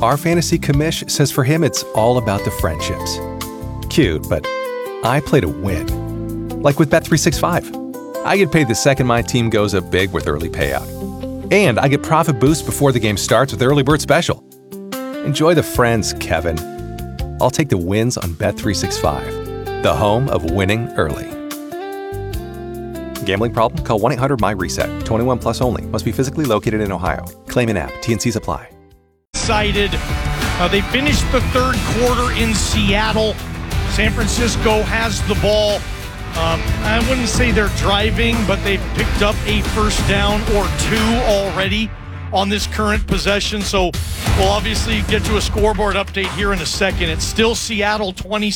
Our fantasy commish says for him it's all about the friendships. Cute, but I play to win. Like with Bet365. I get paid the second my team goes up big with early payout. And I get profit boost before the game starts with Early Bird Special. Enjoy the friends, Kevin. I'll take the wins on Bet365, the home of winning early. Gambling problem? Call 1-800-MY-RESET. 21 plus only. Must be physically located in Ohio. Claim in app. T&Cs apply. Excited. They finished the third quarter in Seattle. San Francisco has the ball. I wouldn't say they're driving, but they picked up a first down or two already on this current possession. So we'll obviously get to a scoreboard update here in a second. It's still Seattle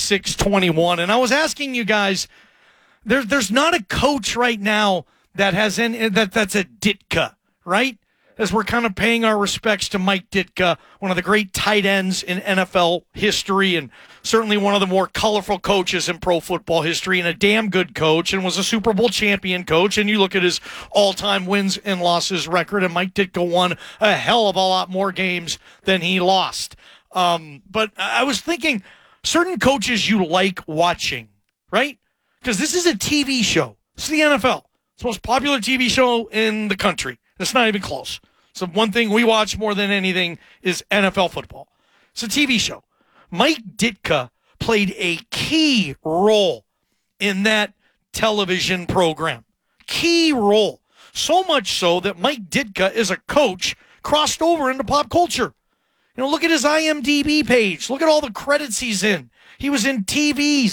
26-21. And I was asking you guys, there's not a coach right now that has that's a Ditka, right? As we're kind of paying our respects to Mike Ditka, one of the great tight ends in NFL history and certainly one of the more colorful coaches in pro football history and a damn good coach and was a Super Bowl champion coach. And you look at his all-time wins and losses record, and Mike Ditka won a hell of a lot more games than he lost. But I was thinking certain coaches you like watching, right? Because this is a TV show. It's the NFL. It's the most popular TV show in the country. It's not even close. So one thing we watch more than anything is NFL football. It's a TV show. Mike Ditka played a key role in that television program. Key role. So much so that Mike Ditka is a coach crossed over into pop culture. You know, look at his IMDb page. Look at all the credits he's in. He was in TV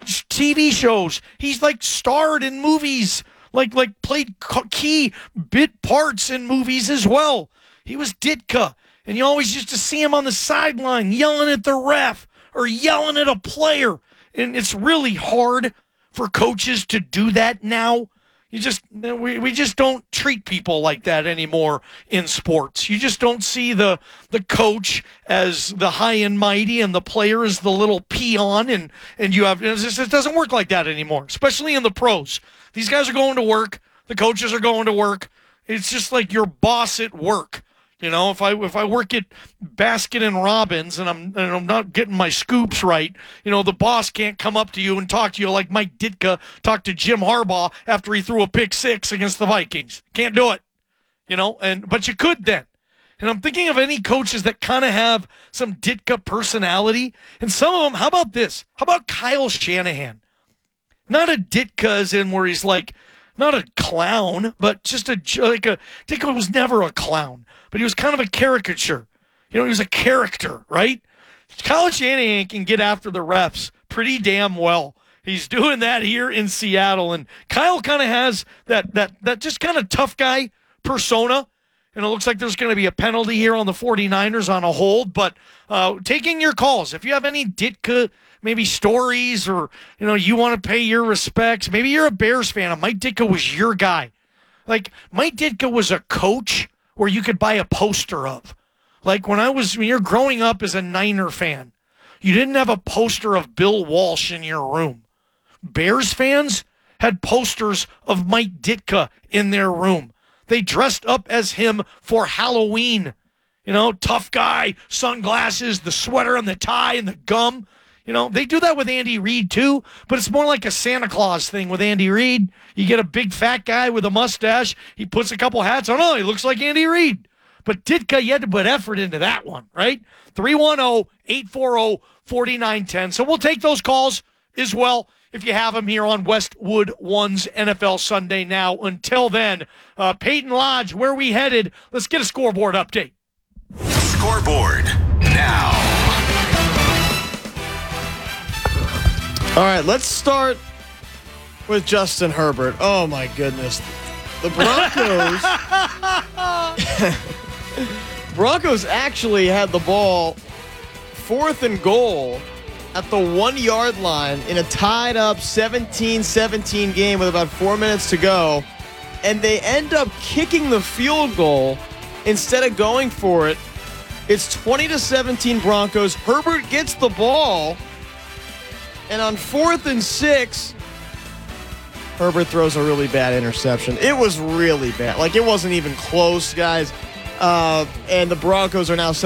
shows. He's like starred in movies. Like played key bit parts in movies as well. He was Ditka, and you always used to see him on the sideline yelling at the ref or yelling at a player. And it's really hard for coaches to do that now. We just don't treat people like that anymore in sports. You just don't see the coach as the high and mighty and the player as the little peon, and it doesn't work like that anymore, especially in the pros. These guys are going to work. The coaches are going to work. It's just like your boss at work. You know, if I work at Baskin and Robbins and I'm not getting my scoops right, you know, the boss can't come up to you and talk to you like Mike Ditka talked to Jim Harbaugh after he threw a pick six against the Vikings. Can't do it. You know, but you could then. And I'm thinking of any coaches that kind of have some Ditka personality. And some of them, how about this? How about Kyle Shanahan? Not a Ditka as in where he's like, not a clown, but just Ditka was never a clown, but he was kind of a caricature. You know, he was a character, right? Kyle Shanahan can get after the refs pretty damn well. He's doing that here in Seattle, and Kyle kind of has that just kind of tough guy persona. And it looks like there's going to be a penalty here on the 49ers on a hold, but taking your calls. If you have any Ditka maybe stories or, you know, you want to pay your respects, maybe you're a Bears fan and Mike Ditka was your guy. Like, Mike Ditka was a coach where you could buy a poster of. Like when you're growing up as a Niner fan, you didn't have a poster of Bill Walsh in your room. Bears fans had posters of Mike Ditka in their room. They dressed up as him for Halloween. You know, tough guy, sunglasses, the sweater and the tie and the gum. You know, they do that with Andy Reid too, but it's more like a Santa Claus thing with Andy Reid. You get a big fat guy with a mustache. He puts a couple hats on. Oh, he looks like Andy Reid. But Ditka, you had to put effort into that one, right? 310-840-4910. So we'll take those calls as well if you have them here on Westwood One's NFL Sunday Now. Until then, Peyton Lodge, where are we headed? Let's get a scoreboard update. Scoreboard now. All right, let's start with Justin Herbert. Oh, my goodness. The Broncos actually had the ball 4th and goal at the 1-yard line in a tied-up 17-17 game with about 4 minutes to go, and they end up kicking the field goal instead of going for it. It's 20-17 Broncos. Herbert gets the ball, and on 4th and 6, Herbert throws a really bad interception. It was really bad. Like, it wasn't even close, guys. And the Broncos are now